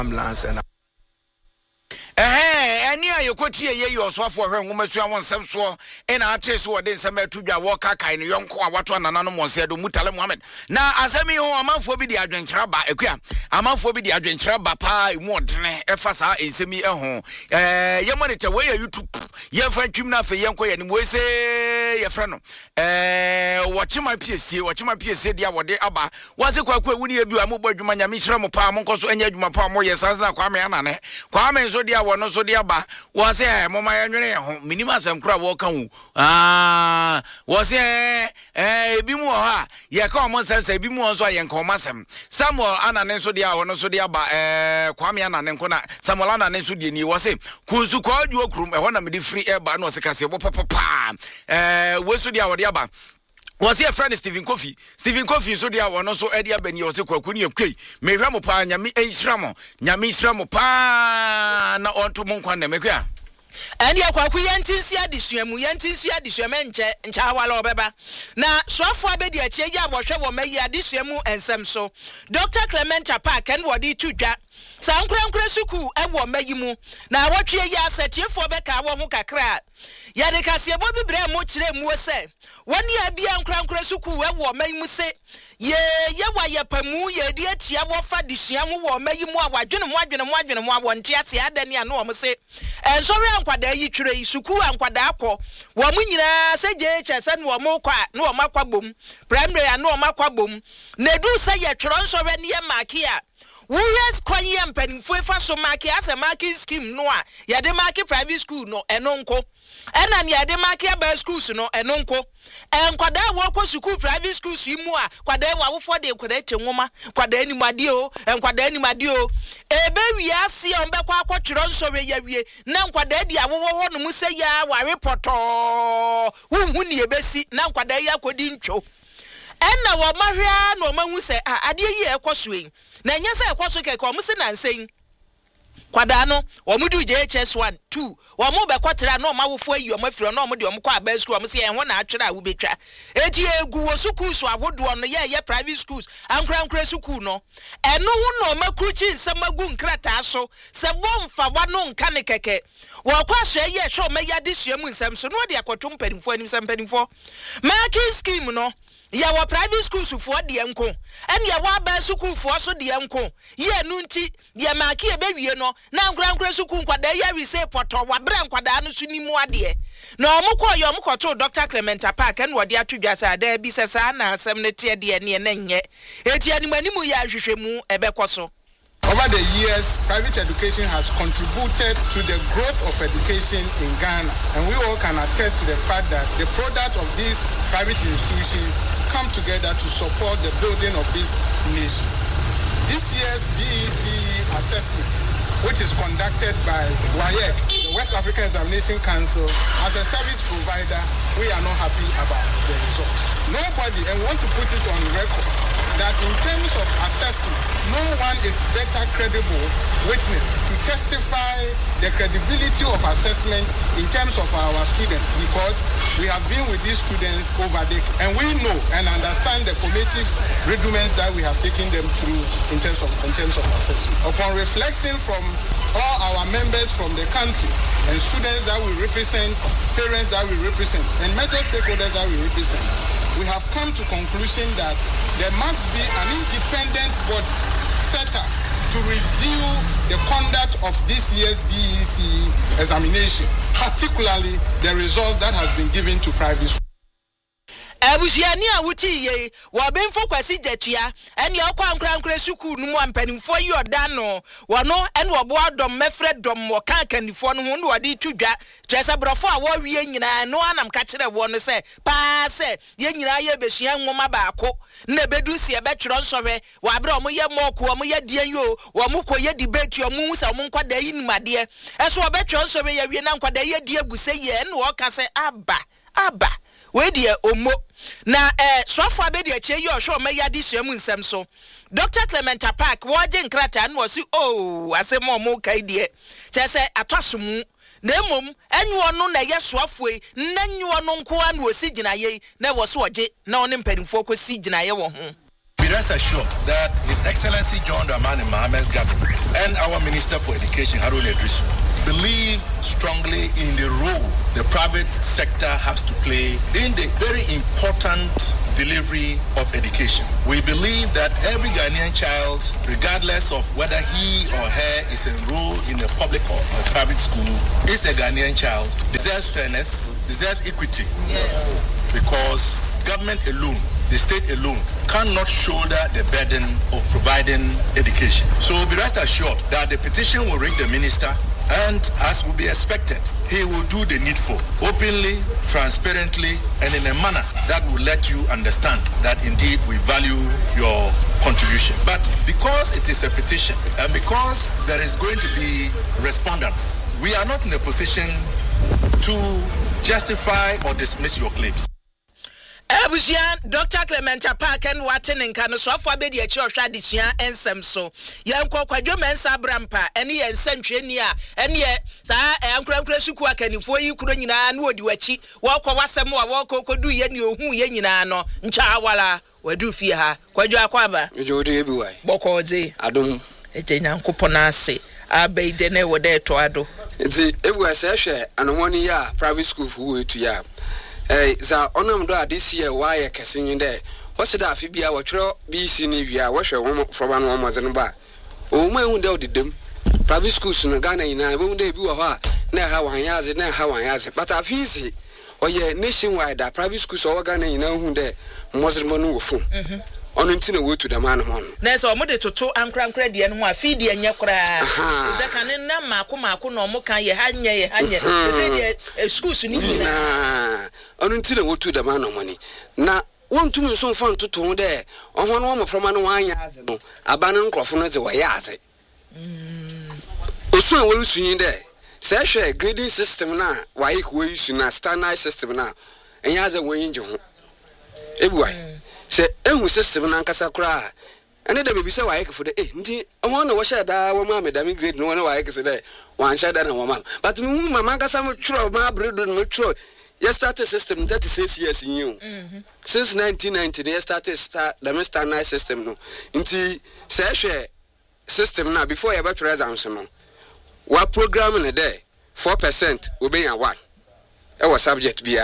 ambulance and Any a you could hear your soft for her woman, so I want some so and I trace what they say to be a walker kind of young what one anonymous said to Mutalam woman. Now, as I mean, I'm out for the adventure, I'm out for the adventure, papa, more Fasa is semi a home. Your money to where you to your friend Chimna for young and we say your friend. Watching my PSC, dear, what they abba was a quite when you do a mobile Jumania Mishram Palmos and Yajuma Palmo, yes, as now Kwame Anane. Kwame so dear one so dear ba was a mama minimas and crab walk on was a bimo ya common sense a bimo so I and commasem Samuel Anna so dear one so dear ba Kwame Anna and Kona Samolana Nesudini was a Kuzu called you a room and one of the free air ban was a cassia papa was so dear whatever. Was here friend Stephen Coffee so dia wono so edia bani o se kwakuni ekwe mehwamo pa nyame shramo pa na onto monkwa na mekwa andi akwaku yantinsi adesuamu nche awala obeba na soafo abedi achiege abohwe wo mayi adesuamu ensem so Dr. Clement Park and wodi tudwa sankrankra suku ewo mayi mu na awotwe yi asetiefo beka wo ho kakra ya de kasebo bibre mo kire mu se woni abia nkrankra suku ewo mayi mu se ye wa ye pamu ye de atia wo fa desua ho wo mayi mu awadwene mo awonte ase adani anu o mo se ensori ankwada yi twire suku ankwada akọ wo mu nyina se je se no wo mo kwa no wo makwa bom primary anu wo makwa bom na du se ye tworo nsori ne ye makia Where's Kwanya Penfo so market as a market scheme no ya de market private school no enonko ena ya de market by schools no enonko en kwada wo school private schools imu a kwada wa wo de kwada tenwoma kwada animade o en kwada animade o ebe wiase on be kwa akotwero nsore ya wie na kwada di awowo ho no mu se ya wa reporto hu ni ebesi na kwada ya kodi ntwo ena wo mahwa no mahu se ade yi ekosoe na nyese ekoso keke o mse na nsen kwada no o mudu JHS 1 2 o mu be kwatira no mawofo ayi o mafiro no mo de o mkwa aba school o mse en ho na atwere a wo betwa eti egu wo schools ahodo no ye private schools ankra school no eno hu no makruchi nsamagu nkrata so se bomfa wa no nka ne keke wo kwaso ye hwe o meya de suamu nsam so no de akoto mpanimfo anim sampanimfo marking scheme no ya wa private schools for de enko en ya wa ba school for so de enko ye nu nti ye maaki e bewie no na ankra school nkwada ya we say poto wa bra nkwada no so ni mu ade na omukọ yo omukọ Dr. Clement Park en wo de atudwa sa da bi sesa na asem ne tie de ne na nye eti animanimu ya hwehwemu ebekoso. Over the years, private education has contributed to the growth of education in Ghana, and we all can attest to the fact that the product of these private institutions come together to support the building of this nation. This year's BEC assessment, which is conducted by WAEC, the West African Examination Council, as a service provider, we are not happy about the results. Nobody, and we want to put it on record, that in terms of assessment, no one is better credible witness to testify the credibility of assessment in terms of our students, because we have been with these students over decades, and we know and understand the formative rudiments that we have taken them through in terms of assessment. Upon reflection from all our members from the country and students that we represent, parents that we represent, and major stakeholders that we represent, we have come to conclusion that there must be an independent body set up to review the conduct of this year's BEC examination, particularly the results that has been given to private schools. Abusiani awuti ye wo benfo kwasi jetua ene okwa ankra suku nu mu ampanimfo yi odano wono ene obo adom mefre dom wo kan kanifo no ho ne wode tudwa twese brofo a wo wie nyina no anam ka kire wo no se pa se ye nyina ye besua nwoma baako na bedu se be twro nsɔhwe wa bra omo ye moku omo ye die yo wo mo koye debate omo hu se omo nkwada yi nimade eso be twro nsɔhwe ye wie na nkwada ye die guse ye ene wo ka se aba we die omo na soafo abedi ache yi ohwe omeya di suamu nsem so Dr. Clement Park woje nkrata no si asemo mo kai die chese atwasomu na emom enwo no na ye soafo na nwo no nko an wo si gina ye na wo so oje na one mpanimfo ko si gina ye wo ho. rest assured that His Excellency John Dramani Mohammed's government and our Minister for Education, Haruna Idrisu, believe strongly in the role the private sector has to play in the very important delivery of education. We believe that every Ghanaian child, regardless of whether he or her is enrolled in a public or a private school, is a Ghanaian child, deserves fairness, deserves equity. Yes. Because government alone, the state alone, cannot shoulder the burden of providing education. So be rest assured that the petition will reach the minister, and as will be expected, he will do the needful, openly, transparently, and in a manner that will let you understand that indeed we value your contribution. But because it is a petition, and because there is going to be respondents, we are not in a position to justify or dismiss your claims. Abusian Dr. Clement Park and Watten and Kano so far be the church addition and some so. Young Quajo Mensa Brampa, any and Centuria, and yet, sir, and Crankrasuka can for you couldn't know would you achieve walk or was some more walk or do yen you who yenino, Nchawala, or do fear her, Quajo Aquaba, Jody everywhere. Bokoze, Adum, a Jane Cuponase, Abbey Dene were there to Ado. It was a share and 1 year private school for to ya. Za onam do this year why a casing in there. What's that? Fibia, what you're BC Nivia, what's your woman from 1 month and back? Oh, my window did them. Private schools in Ghana, and I won't they do a while. Now, how I has it, now how I has it. But I've easy. Or yeah, nationwide, that private schools are Ghana, you know who there. Muslim Manu phone. On into way to the man. There's a mother to 2 and cram credit and one feed and yakra. Zakanina Makuma no Moka, Hanya, a school in on into the way to the man of money. Now, one to me so fun to tone there. On 1 woman from an wine, a banner cloth the way at it. Also, will you there? Such a grading system now, why you use a standard system now, and you have a way in your everywhere. Say, system and Casacra. And then we say, why for the I want to wash that woman, Madame Great, no one I can say that one shot and a woman. But Mamma Cassam Tro, my bread and metro. You started system 36 years in you. Since 1990, they started the standard system. No, into such a system now before you better answer. What program in a day? 4% will be a 1. Our subject be a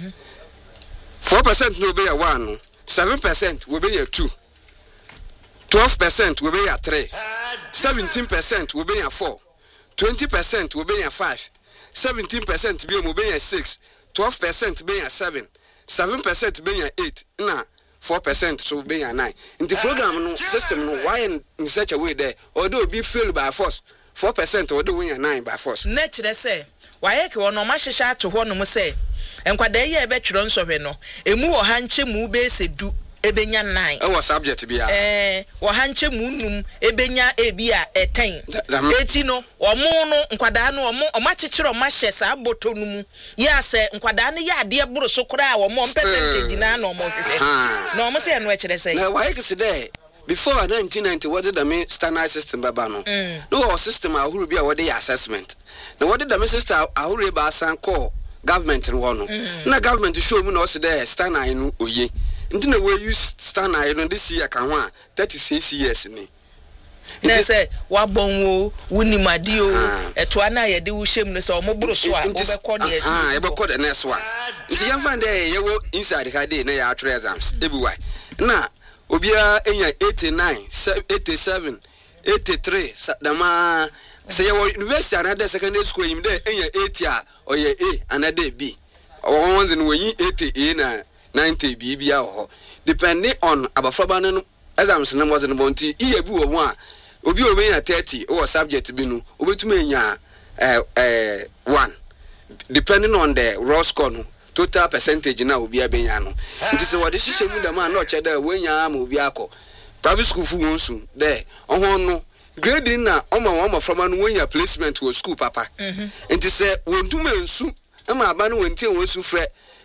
4% will be a 1. 7% will be a 2. 12% will be a 3. 17% will be a 4. 20% will be a 5. 17% will be a 6. 12% be a 7. 7% be a 8. Now 4% so be a 9. In the program system, why in such a way there, although be filled by force, 4% or doing a 9 by force. Nature say, why I no masha to one say. And kwa dey ye betron so hwe no emu wo hanche mu be se du ebenya 9 e wo subject to be a wo hanche mu num ebenya ebi a 10 eti no omo no nkwada no omo omachechiro mahye sa boto no mu ya se nkwada no ya ade buru so kura wo mo percentage na na omo hwe no omo se no e kire se na why kese dey before 1990 what did the standard system baba no no system ahuru bi a what dey assessment na what did the system ahuru ba san call government in one. Na government show me no there stand I no oye. Nti na we use stand I no this year kan wa 36 years ni. Na say wa bon wo wuni madi o eto ana ye de wo shem no so mo buru so a wo be call the e be call the next one. Nti yan find there ye wo inside ka dey na ya three exams. Ebi why. Na obia enya 89, 87, 83 dama say your university another secondary school him there enya 80 or ye A another B. Or ones in when 80 A na 90 B bia ho. Depending on abafraba no exams no was in bonti e ebi wo one obi o menya 30 or subject bi no obetuma enya 1 depending on the raw score no total percentage na obi abenya no. Nti se wo de hihye mu da ma na o cheda wenya ma obi akọ private school fu wonsu there ohon no grading na oma from an when your placement was school papa. Nti say wontum ensu e ma aba no wontie wonsu frɛ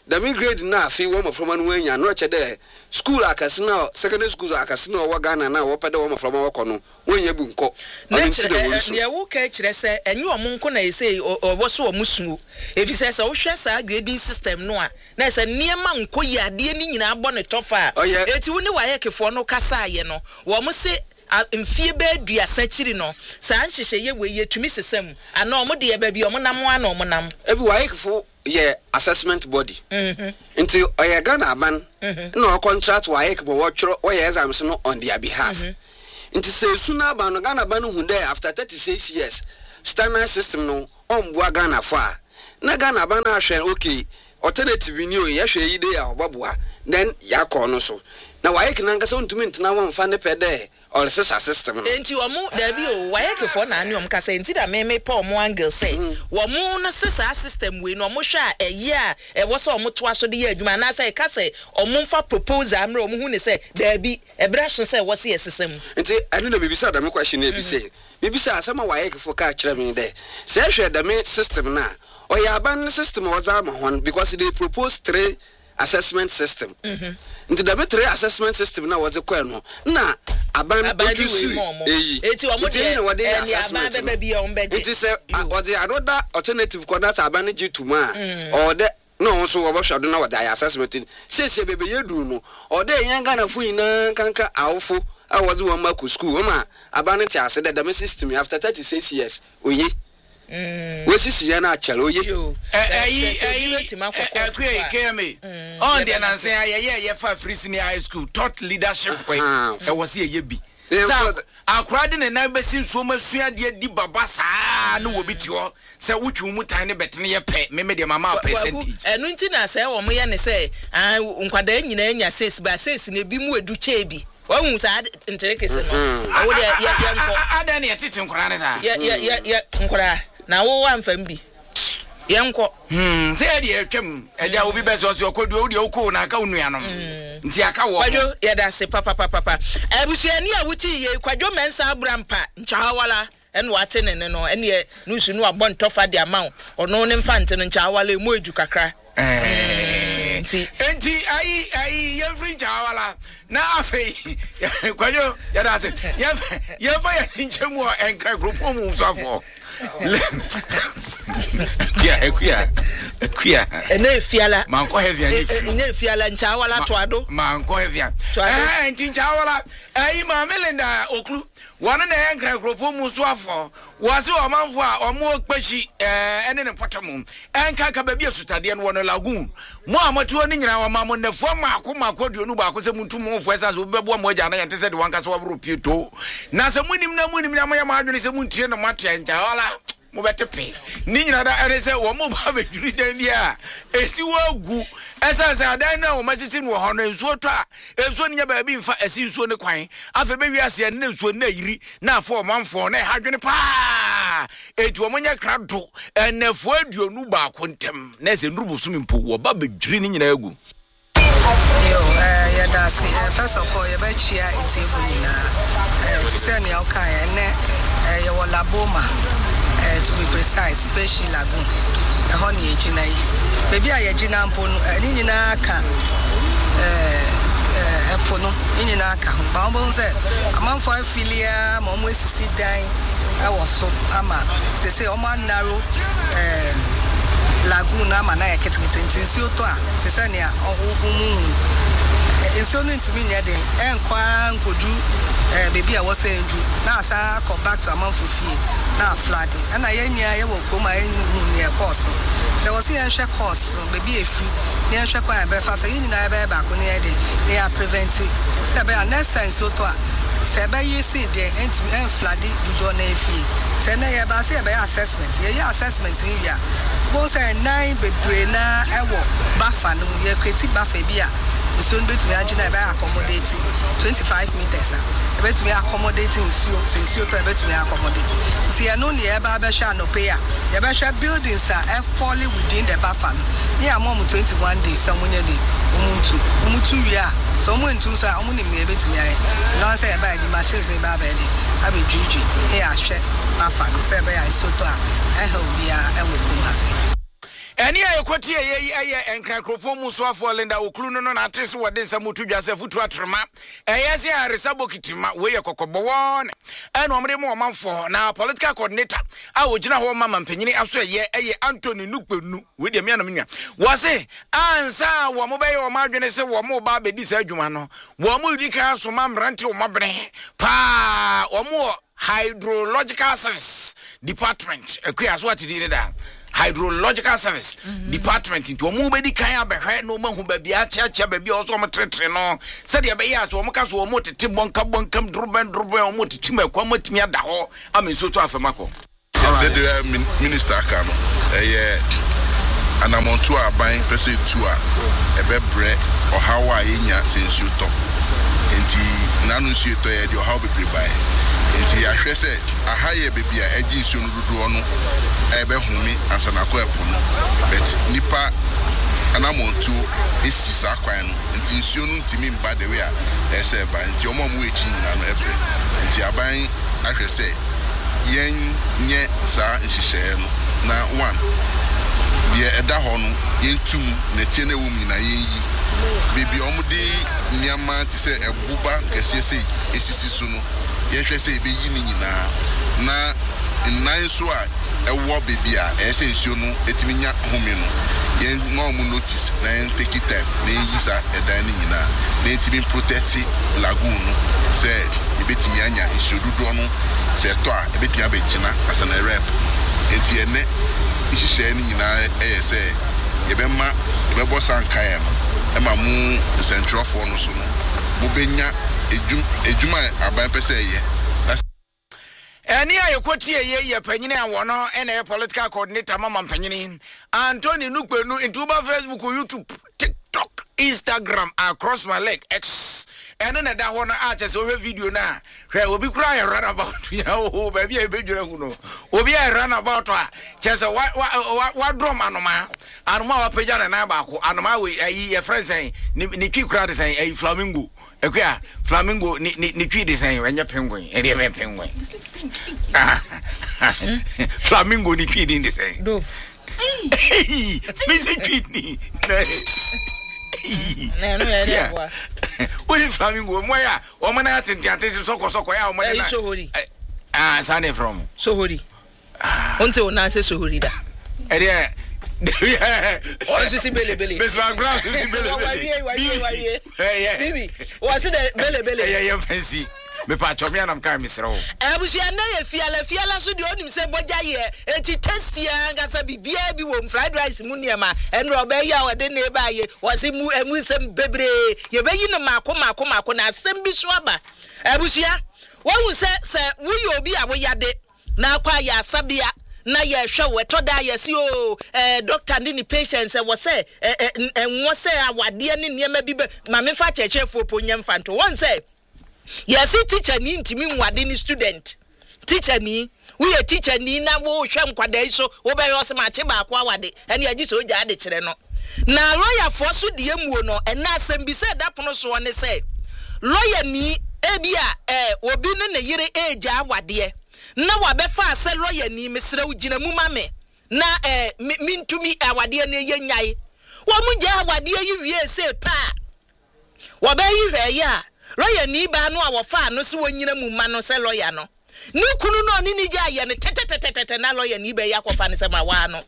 the me grade na afi wo mo from anu anya no che de school akase na secondary school akase na wo Ghana na wo pede wo mo from wo kono wonya bu nko ne wo ka kire se enye omo nko na ese wo so omo su efi se wo hwe sa grading system no a na se niema nko yi ade ni nyina abɔ ne tofa eti wo ne wa yekefo no kasa aye no wo mo se mfie be aduasa chiri no saa nhyehyɛ ye we yetumi sesam ana omo de ba bi omo nam ana omo nam ebi wa yekefo ye assessment body nti oye Ghana man no contract wa yekefo wo tworo oye exams no on their behalf nti se suna ba no Ghana ban hu there after 36 years standard system no on boa Ghana fa na Ghana ban ahwe okay alternative ni o ye hwe yi de ya obaboa then ya call no so na wa yekena ngasa ntumi ntena won fa ne pede or system no enti omo da bi o wa yekefo na ane kasa enti da me pa omo angle say wo mo no system we no omo hwe a eye a e wo so omo to aso de ya adwuma na say kasa omo mfa proposal amre omo hu ne say da bi e bra so say wo se system enti ane na bibisa da me question e bi say bibisa asama wa yekefo ka kire me de say hwe da me system na o ya ban system was am hon because they propose 3 assessment system into the better assessment system now was a kweno na aban ojusu eti omo de assessment it is or the another alternative corner aban gituma or the no so wo hwado na wo da assessment say bebe yedu no or the yan Ghana fu ina kanka awfo I was one mark school ma aban ti ase the system after 36 years oye wesi si na achara oye KMA on the nanse ye fa free senior high school taught leadership way e was ye bi akrade ne na besin so masua de di baba saa no wo biti ho se wutwu mu tan ne betene ye pe me de mama percentage enu nti na se wo mo ye ne se nkwada nyina anya ses ba ses ne bi mu edu che bi won sa nterekese no wo de ye nko ada ne tete nkora ne sa ye nkora na wo wa mfam bi yenko se de atwam eja obi beso so kodu o de okو na aka onua no nti aka wo kwadwo ye da se papa abusuani a wuti ye kwadwo mensa abrampa nchawala enu ate ne no ene nusu no abon tofa de amount ono ne mfante no nchawala emu edu kakra enti ai every nchawala na afei kwadwo ye da se ye fa ye nchemu enka group mu so afo Kuya. Ene fiala. Manko hevia ni. Ene fiala nchawala toado. Manko hevia. Nchawala. Ma Melinda Oklu. Wana na yankra kropo mu so afọ. Wase o manfo a omo okpashi ene ne potamu. Enka ka ba bi asutade no wono lagoon. Mo amatuo ni nyina wa mamo ne fo mako duonu ba ko se muntu mo fo esa so bebo mo agya na yente se de wanka se wabro pieto. Na se munim na ma ya ma adwene se muntie no matia nchawala. Mo betepe ni nyina da ere se wo mo ba beduri dan bia esi wo agu esa se adan na wo masisi no ho no ensuo to a ensuo nya ba bi mfa esi ensuo ne kwan afa be wi ase ne ensuo na yiri na afọ manfo na hadwene pa etu wo nya krado enefo aduonu ba ko ntem na se nrubu sumi mpo wo ba beduri ni nyina agu yo ya da si first of all ye ba chia etifo nyina ti se ne oka ene ye wo laboma to be precise, special lagoon. A honey ejina. Baby a ejina mpono ni nyina aka epono ni nyina aka. Ba won say amanfo afilia mo mo sisi dan e wo so ama se o man narrow lagoon ama na yeketekete ntinsi oto a te se ne ogumu enso no ntumi nya den enkwa nkodu baby a wo say nju na asa come back to amanfo fie na flooding ana yenya ye wo koma enu ne course te wo se yen hwe course baby efi ne yen hwe kwa be fa so yin na be ba ko ne ye de ne ya prevent se be next time so to a se be you see the end flooding do do na efi te na ye ba se be assessment ye assessment in ya bo se 9 bebre na ewo bafa no ye kweti bafa bi a so betumi agina be accommodate 25 meters betumi accommodate nsuo to betumi accommodate si eno ne e ba be hwa no pay a ye be hwa buildings are falling within the buffer ne amom 21 days somunye dey umutu wi a so mo ntu so a omo ne me betumi aye no say e ba di machines e ba be dey abedwidwi e a hwe buffer so e be ya so to a e ha obi a e wo kumase Eni aye kwoti aye enkra kropon mu so afo Linda okulu no na atrese wode nsamutu dwase futu atrema eyese aresabo kitima we ye kokobbo won eno omre mu omanfo na political coordinator a ogina ho mama mpanyini aso eye Anthony Nukpenu we de mianam nya wose ansa wo mo be ye o madwene se wo mo ba bedi sa adwuma no wo mo dika so mamrante o mabene pa wo mo hydrological service department ekua so atidi da hydrological service department into omo be di kan abehwe no mahu ba bia chia ba bia oso mo tretre no se de be yas omo ka so omo tete bonkam droben omo tete makwa matimi ada ho amenso to afemako se de minister aka no anamontu aban pese tu a ebebre ohawa yenya sensu to enti nanu nsu to ye de ohaw bebre bai enti ahwe se ahaye bebia agi nsu no dodo no ebe humi asanako epo no but nipa anamontu esisa kwan no enti nsu no ntimi mba de we a ese ba enti omo echi nyina no ebre enti aban ahwe se yen nye sa nhihye no na one bia eda ho no yentum na tie na wum nyina yen yi bebi omudi nyama ti se ebuba kese se esisi so no yehwe se ebe yi ni nyina na nnan so a ewo bebi a ese nsuo no etimi nya home no yen no mu notice na yen take it time na yisa eda ni nyina na etimi protect lagoon no se ebetimi anya nsuo dodo no se to a ebetimi abegina asa na rep enti ene ihihye ni nyina se yebema yebebo sankae no ema mu central for no so no mo benya ejuma aban pese ye eni ayekwoti ye panyine awono ene political coordinator mama panyine Anthony Nukpenu into Facebook, YouTube, TikTok, Instagram across my leg X ene na da ho na ache se video na hwe obi kura ya run about ya o baby e bedwura hu no obi ya run about a che se wa drum anoma wa pagya na ba ko anoma we ayi ye friend say ni twi kura de say ayi flamingo ekwa flamingo ni twi de say enye penguin e de be penguin flamingo ni twi de say do me say twi ni no ya kwa we flamingo moya o mana atenti soko ya o mana Sohori sane from Sohori onte ona se Sohori da ere o sisi belebele Miss Brown sisi belebele bibi o se de belebele yeah fancy me pa chomia nam kan misro abusia na ye fiala so de onim se boja ye eti testia ngasa bibia bi wo fried rice mu niema enro obeya wode na eba ye wose mu emusem bebre ye beyi no mako na asem bi so aba abusia wo se wo obi a wo yade na akwa ya asabia na ye hwe weto da ye si o doctor ni patients e wo se enwo se awade ne niema bi ma me fa chechefo ponyam fanto won se yes teacher ni ntimi nwade ni student teacher ni we a teacher ni na wo hwe nkwada so wo be yo se ma che ba kwa wade ene agi so ja ade kire no na lawyer for so de emuo no ena asem bi se dapono so ne se lawyer ni ebia obi ne ne yire eja awade na wa be fa se lawyer ni mesre ugina mu mame na mintumi awade ne yenyae wo mu ja awade yi wie se pa wo be yi hwe ya lawyer ni ba no awofa no se wonyina mu ma no se lawyer no ni kunu no ni ja ye ne tetetetetete na lawyer ni ba ya kofa ne se ma wa no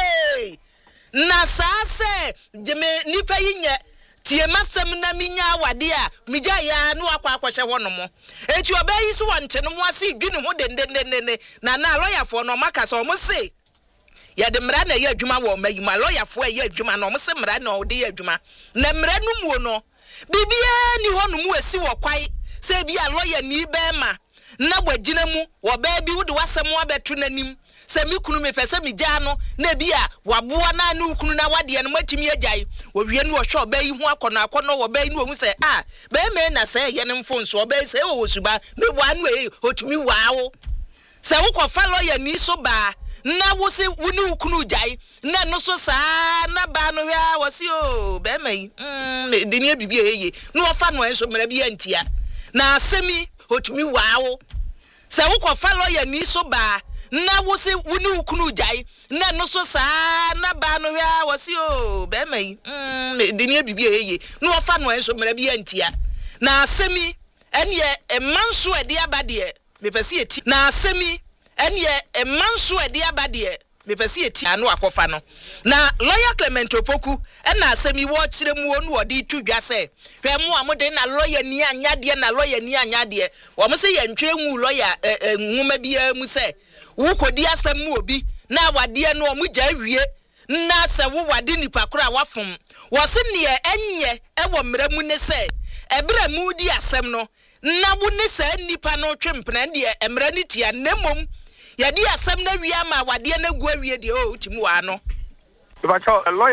na sase jeme ni pa yinye tie masem na minya awade a mija ya no akwahye ho no mo eti obayi so wonte no mo ase dwene ho dendendende na lawyer fo no maka so mo se ya de mra na ye adwuma wo mayi ma lawyer fo ye adwuma no mo se mra na o de ye adwuma na mra no mu no bibia ni ho no mu esi wo kwai se bia lawyer ni be ma na gwagina mu wo ba bi wo de wasem wa betu nanim se mi kunu me pese mi gya no na bia waboa na ne kunu na wade no matimi agyae wo wie no wo hwe oba yi ho akono wo ba yi no hu se be me na se ye ne mfonso oba se wo suba me bua no otumi waawo se wo kofa lawyer ni so ba na wo se wo ne kunu gyae na no so saa na ba no hwa wo se o be mai de ne bibia eye no ofa no enso mra bia ntia na asemi otumi waawo se wo ko fa lawyer ni so ba na wo se wo ni ukunu jai na no so saa na ba no hwa wo se o be mai de ni bibia eye no fa no enso mra bia ntia na asemi ene emanso ade abade me pese eti na asemi ene emanso ade abade me pese eti anu akofa no na lawyer Clement Opoku na asemi wo kire mu onu odi tudwa se hwe mu amode na lawyer ni anyade na lawyer ni anyade wo mo se ye ntwe nwu lawyer nwuma bia mu se wo kodi asem mu obi na wade no omu gya wie na se wo wade nipa kora wafom wo se ne enye ewo mra mu ne se ebra mu di asem no na wo ne se nipa no twempena de emra ni tia nemom ya di asem na wie ama wade na gu awie de o timu wa no